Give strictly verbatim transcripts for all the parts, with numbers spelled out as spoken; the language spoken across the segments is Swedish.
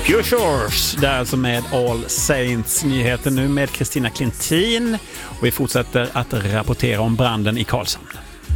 Pure Shores, där alltså med All Saints. Nyheter nu med Kristina Klintin. Och vi fortsätter att rapportera om branden i Karlshamn.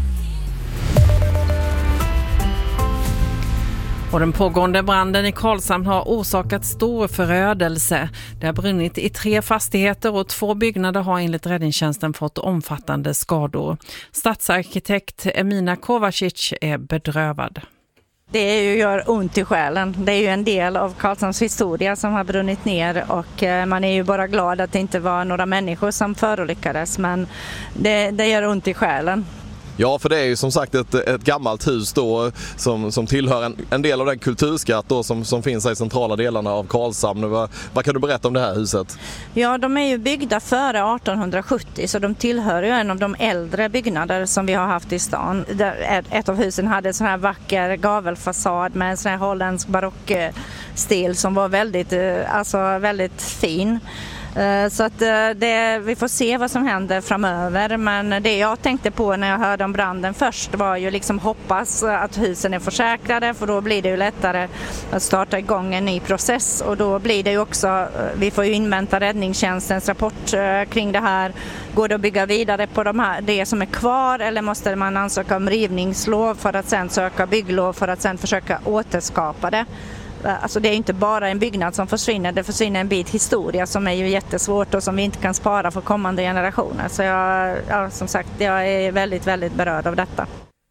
Och den pågående branden i Karlshamn har orsakat stor förödelse. Det har brunnit i tre fastigheter och två byggnader har enligt räddningstjänsten fått omfattande skador. Stadsarkitekt Emina Kovacic är bedrövad. Det är ju, gör ont i själen. Det är ju en del av Karlshamns historia som har brunnit ner och man är ju bara glad att det inte var några människor som förolyckades, men det, det gör ont i själen. Ja, för det är ju som sagt ett, ett gammalt hus då som, som tillhör en, en del av den kulturskatt då som, som finns i centrala delarna av Karlshamn. Vad, vad kan du berätta om det här huset? Ja, de är ju byggda före arton sjuttio så de tillhör ju en av de äldre byggnader som vi har haft i stan. Där ett av husen hade en sån här vacker gavelfasad med en sån här holländsk barockstil som var väldigt, alltså väldigt fin. Så att det, vi får se vad som händer framöver, men det jag tänkte på när jag hörde om branden först var ju liksom hoppas att husen är försäkrade, för då blir det ju lättare att starta igång en ny process och då blir det ju också, vi får ju invänta räddningstjänstens rapport kring det här. Går det att bygga vidare på de här, det som är kvar, eller måste man ansöka om rivningslov för att sen söka bygglov för att sen försöka återskapa det? Alltså det är inte bara en byggnad som försvinner, det försvinner en bit historia som är ju jättesvårt och som vi inte kan spara för kommande generationer. Så jag, ja, som sagt, jag är väldigt, väldigt berörd av detta.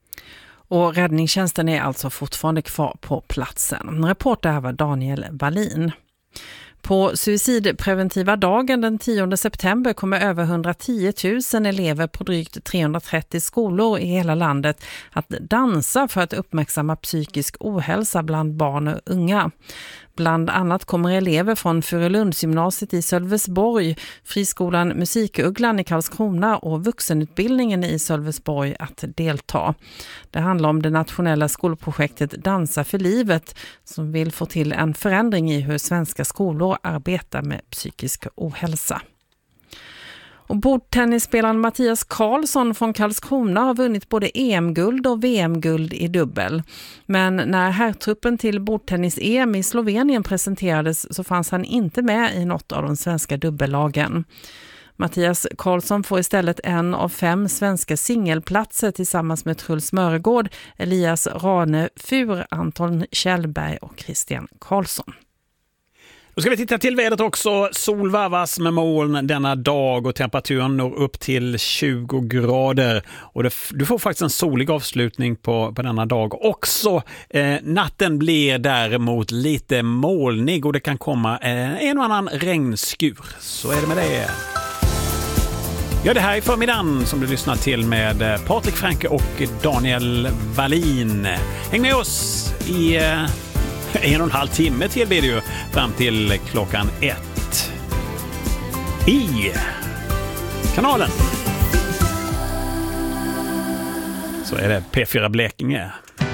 Och räddningstjänsten är alltså fortfarande kvar på platsen. Reporter här var Daniel Wallin. På suicidpreventiva dagen den tionde september kommer över hundratio tusen elever på drygt trehundratrettio skolor i hela landet att dansa för att uppmärksamma psykisk ohälsa bland barn och unga. Bland annat kommer elever från Furulundsgymnasiet i Sölvesborg, friskolan Musikugglan i Karlskrona och vuxenutbildningen i Sölvesborg att delta. Det handlar om det nationella skolprojektet Dansa för livet som vill få till en förändring i hur svenska skolor arbetar med psykisk ohälsa. Och bordtennisspelaren Mattias Karlsson från Karlskrona har vunnit både E M-guld och V M-guld i dubbel. Men när herrtruppen till bordtennis-E M i Slovenien presenterades så fanns han inte med i något av de svenska dubbellagen. Mattias Karlsson får istället en av fem svenska singelplatser tillsammans med Truls Mörgård, Elias Ranefur, Anton Kjellberg och Christian Karlsson. Då ska vi titta till vädret också. Sol varvas med moln denna dag och temperaturen når upp till tjugo grader. Och det, du får faktiskt en solig avslutning på, på denna dag också. Eh, natten blir däremot lite molnig och det kan komma eh, en och annan regnskur. Så är det med det. Ja, det här är förmiddagen som du lyssnar till med Patrik Franke och Daniel Wallin. Häng med oss i... Eh, En och en halv timme till blir det ju fram till klockan ett i kanalen. Så är det P fyra Blekinge.